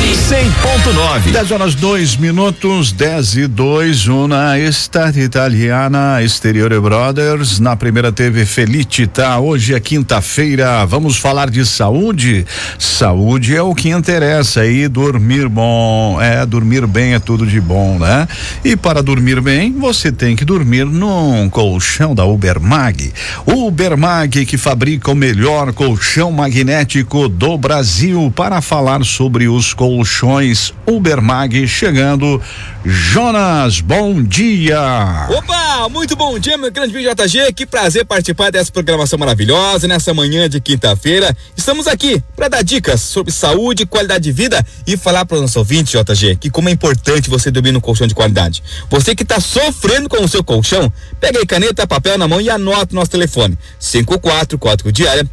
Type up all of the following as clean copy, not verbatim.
100.9. 10h02, 10:02, una estate italiana, Exteriore Brothers. Na primeira teve Felicita. Hoje é quinta-feira. Vamos falar de saúde? Saúde é o que interessa. E dormir bom. Dormir bem é tudo de bom, né? E para dormir bem, você tem que dormir num colchão da Ubermag. Ubermag, que fabrica o melhor colchão magnético do Brasil. Para falar sobre os colchões Ubermag, chegando Jonas, bom dia. Opa, muito bom dia, meu grande JG, que prazer participar dessa programação maravilhosa nessa manhã de quinta-feira. Estamos aqui para dar dicas sobre saúde, qualidade de vida e falar para os nossos ouvintes, JG, que como é importante você dormir num colchão de qualidade. Você que está sofrendo com o seu colchão, pega aí caneta, papel na mão e anota o nosso telefone: 54, código de área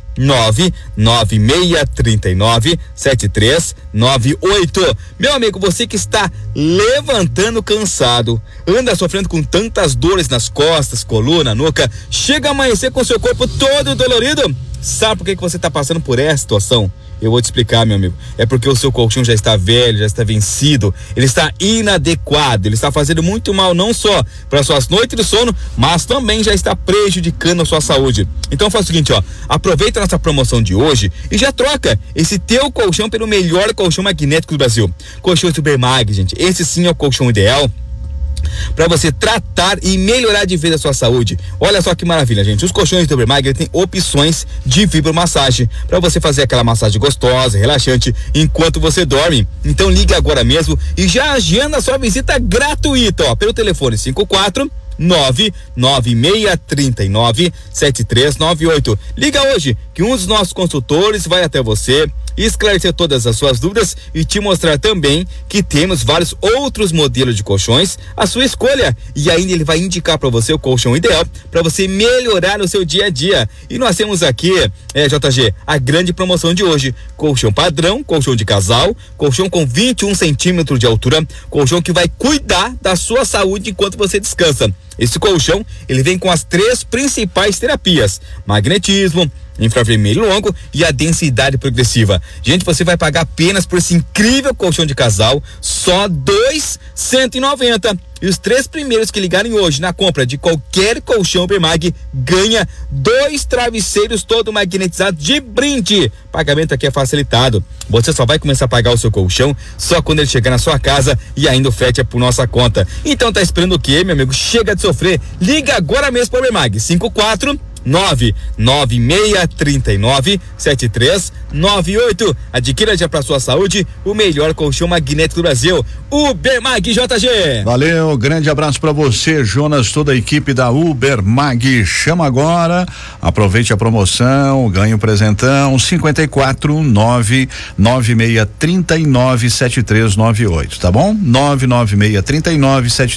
996397398. Meu amigo, você que está levantando cansado, anda sofrendo com tantas dores nas costas, coluna, nuca, chega a amanhecer com seu corpo todo dolorido. Sabe por que você está passando por essa situação? Eu vou te explicar, meu amigo. É porque o seu colchão já está velho, já está vencido, ele está inadequado, ele está fazendo muito mal não só para suas noites de sono, mas também já está prejudicando a sua saúde. Então faz o seguinte, aproveita a nossa promoção de hoje e já troca esse teu colchão pelo melhor colchão magnético do Brasil. Colchão Ubermag, gente. Esse sim é o colchão ideal para você tratar e melhorar de vez a sua saúde. Olha só que maravilha, gente. Os colchões do Ubermag têm opções de vibromassagem para você fazer aquela massagem gostosa, relaxante enquanto você dorme. Então ligue agora mesmo e já agenda a sua visita gratuita, pelo telefone 54996397398. Liga hoje que um dos nossos consultores vai até você esclarecer todas as suas dúvidas e te mostrar também que temos vários outros modelos de colchões à sua escolha, e ainda ele vai indicar para você o colchão ideal para você melhorar no seu dia a dia. E nós temos aqui, JG, a grande promoção de hoje: colchão padrão, colchão de casal, colchão com 21 centímetros de altura, colchão que vai cuidar da sua saúde enquanto você descansa. Esse colchão, ele vem com as 3 principais terapias: magnetismo, infravermelho longo e a densidade progressiva. Gente, você vai pagar apenas por esse incrível colchão de casal só R$290. E os 3 primeiros que ligarem hoje na compra de qualquer colchão Ubermag ganha 2 travesseiros todo magnetizados de brinde. Pagamento aqui é facilitado. Você só vai começar a pagar o seu colchão só quando ele chegar na sua casa, e ainda o frete é por nossa conta. Então tá esperando o quê, meu amigo? Chega de sofrer. Liga agora mesmo para o Ubermag. 54996397398. Adquira já para sua saúde o melhor colchão magnético do Brasil, Ubermag, JG. Valeu, grande abraço para você, Jonas, toda a equipe da Ubermag. Chama agora, aproveite a promoção, ganhe um presentão. 54996397398, tá bom? 996397398.